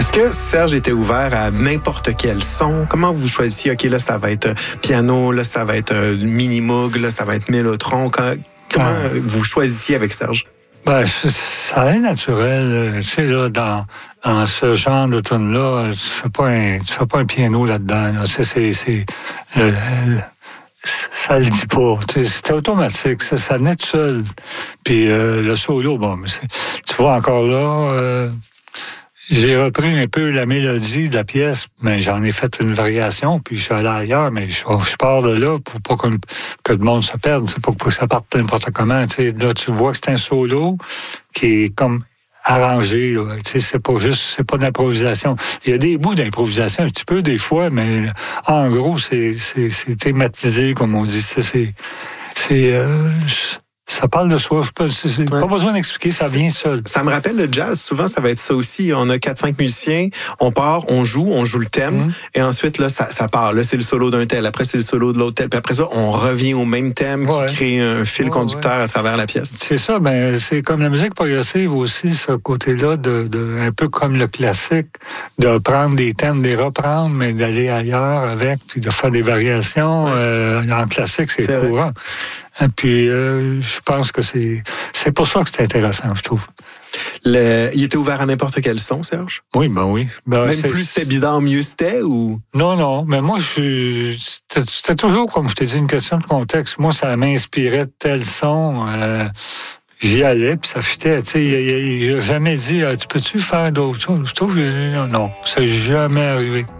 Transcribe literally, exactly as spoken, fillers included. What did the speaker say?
Est-ce que Serge était ouvert à n'importe quel son? Comment vous choisissiez, OK, là, ça va être piano, là, ça va être mini-moog, là, ça va être mélotron? Comment ah. vous choisissiez avec Serge? Ben, ça est naturel. Tu sais, là, dans, dans ce genre de tune-là, tu fais pas un, tu fais pas un piano là-dedans. Là. C'est, c'est, c'est, le, le, ça le dit pas. Tu sais, c'était automatique. Ça, ça venait tout seul. Puis euh, le solo, bon, mais c'est, tu vois, encore là, euh, j'ai repris un peu la mélodie de la pièce, mais j'en ai fait une variation, puis je suis allé ailleurs, mais je, je pars de là pour pas que, que le monde se perde, c'est pour que ça parte n'importe comment. Tu sais, là, tu vois que c'est un solo qui est comme arrangé. Là. Tu sais, c'est pas juste, c'est pas d'improvisation. Il y a des bouts d'improvisation un petit peu des fois, mais en gros, c'est, c'est, c'est thématisé, comme on dit. C'est, c'est, c'est euh, ça parle de soi. Pas, c'est, ouais. pas besoin d'expliquer, ça vient seul. Ça me rappelle le jazz. Souvent, ça va être ça aussi. On a quatre cinq musiciens, on part, on joue, on joue le thème, mm-hmm. et ensuite, là, ça, ça part. Là, c'est le solo d'un tel, après, c'est le solo de l'autre tel. Puis après ça, on revient au même thème ouais. qui crée un fil ouais, conducteur ouais. à travers la pièce. C'est ça. Ben, c'est comme la musique progressive aussi, ce côté-là, de, de un peu comme le classique, de prendre des thèmes, de les reprendre, mais d'aller ailleurs avec, puis de faire des variations. Ouais. Euh, en classique, c'est, c'est courant. Vrai. Et puis, euh, je pense que c'est c'est pour ça que c'est intéressant, je trouve. Le, il était ouvert à n'importe quel son, Serge? Oui, ben oui. Ben, Même plus c'était bizarre, mieux c'était, ou? Non, non, mais moi, je c'était, c'était toujours, comme je t'ai dit, une question de contexte. Moi, ça m'inspirait de tel son. Euh, j'y allais, puis ça fitait. Tu sais, il n'a jamais dit, ah, tu peux-tu faire d'autres choses? Je trouve que non, ça n'est jamais arrivé.